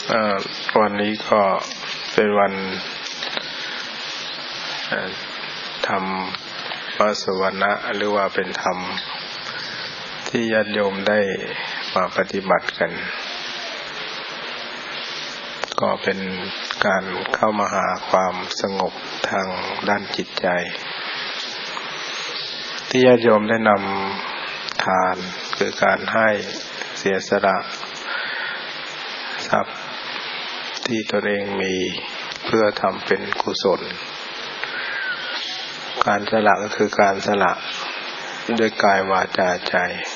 วันนี้ก็เป็นวันธรรมสวนะหรือว่าเป็นธรรมที่ญาติโยมได้มาปฏิบัติกันก็เป็นการเข้ามาหาความสงบทางด้านจิตใจที่ญาติโยมได้นำทานคือการให้เสียสละทรัพย์ที่ตนเองมีเพื่อทำเป็นกุศลการสละก็คือการสละด้วยกายวาจาใจ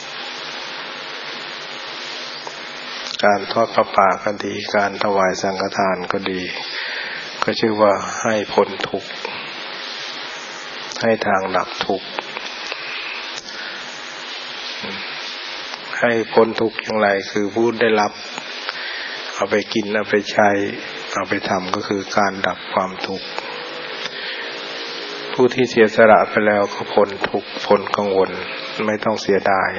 การทอดผ้าป่าก็ดีการถวายสังฆทานก็ดีก็ชื่อว่าให้พ้นทุกข์ให้ทางดับทุกข์ให้พ้นทุกข์อย่างไรคือผู้ได้รับเอาไปกินเอาไปใช้เอาไปทำก็คือการดับความทุกข์ผู้ที่เสียสละไปแล้วก็พ้นทุกข์พ้นกังวลไม่ต้องเสียดาย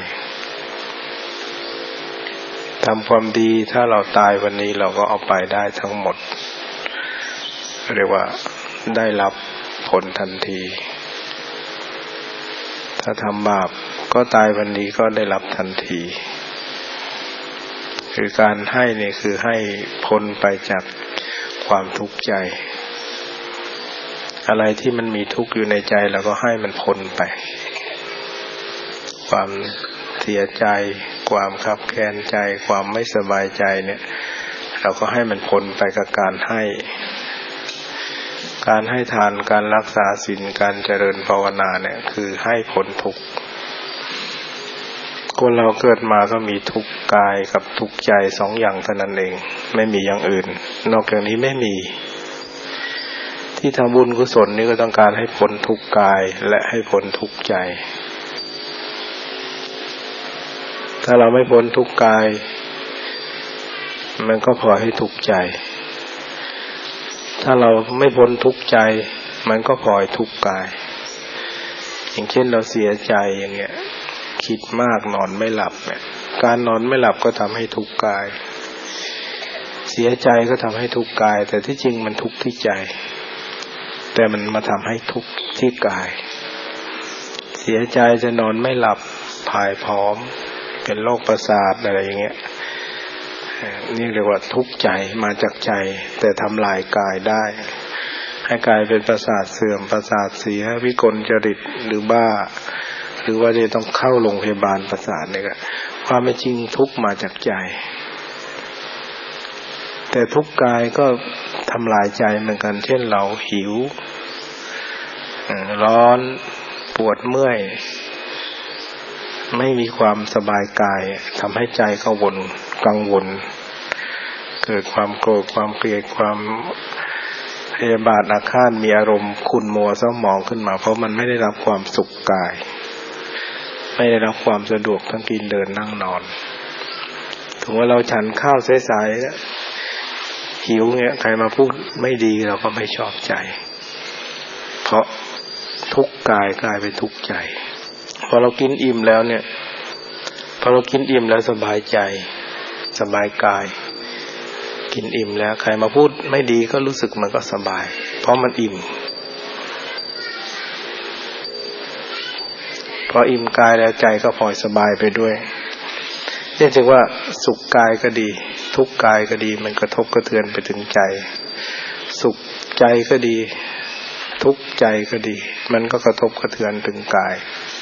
ทำความดีถ้าเราตายวันนี้เราก็เอาไปได้ทั้งหมดเรียกว่าได้รับผลทันทีถ้าทำบาปก็ตายวันนี้ก็ได้รับทันทีคือการให้นี่คือให้พ้นไปจากความทุกข์ใจอะไรที่มันมีทุกข์อยู่ในใจเราก็ให้มันพ้นไปความเสียใจความคับแค้นใจความไม่สบายใจเนี่ยเราก็ให้มันพ้นไปกับการให้ทานการรักษาศีลการเจริญภาวนาเนี่ยคือให้พ้นทุกข์คนเราเกิดมาก็มีทุกข์กายกับทุกข์ใจสองอย่างเท่านั้นเองไม่มีอย่างอื่นนอกจากนี้ไม่มีที่ทำบุญกุศลนี่ก็ต้องการให้พ้นทุกข์กายและให้พ้นทุกข์ใจถ้าเราไม่พ้นทุกข์กายมันก็พอให้ทุกข์ใจถ้าเราไม่พ้นทุกข์ใจมันก็พอให้ทุกข์กายอย่างเช่นเราเสียใจอย่างเงี้ยคิดมากนอนไม่หลับเนี่ยการนอนไม่หลับก็ทำให้ทุกข์กายเสียใจก็ทำให้ทุกข์กายแต่ที่จริงมันทุกข์ที่ใจแต่มันมาทำให้ทุกข์ที่กายเสียใจจะนอนไม่หลับผายผอมเป็นโรคประสาทอะไรอย่างเงี้ยนี่เรียกว่าทุกข์ใจมาจากใจแต่ทำลายกายได้ให้กายเป็นประสาทเสื่อมประสาทเสียวิกลจริตหรือบ้าหรือว่าจะต้องเข้าโรงพยาบาลประสาทเนี่ยความเป็นจริงทุกข์มาจากใจแต่ทุกข์กายก็ทำลายใจเหมือนกันเช่นเราหิวร้อนปวดเมื่อยไม่มีความสบายกายทำให้ใจกังวลเกิดความโกรธความเกลียดความพยาบาทอาฆาตมีอารมณ์ขุ่นมัวเศร้าหมองขึ้นมาเพราะมันไม่ได้รับความสุขกายไม่ได้รับความสะดวกทั้งกินเดินนั่งนอนถึงว่าเราฉันข้าวสายๆหิวเงี้ยใครมาพูดไม่ดีเราก็ไม่ชอบใจเพราะทุกข์กายกลายเป็นทุกข์ใจพอเรากินอิ่มแล้วเนี่ยพอเรากินอิ่มแล้วสบายใจสบายกายกินอิ่มแล้วใครมาพูดไม่ดีก็รู้สึกมันก็สบายเพราะมันอิ่มพออิ่มกายแล้วใจก็พลอยสบายไปด้วยเรียกว่าสุขกายก็ดีทุกข์กายก็ดีมันกระทบกระเทือนไปถึงใจสุขใจก็ดีทุกข์ใจก็ดีมันก็กระทบกระเทือนถึงกาย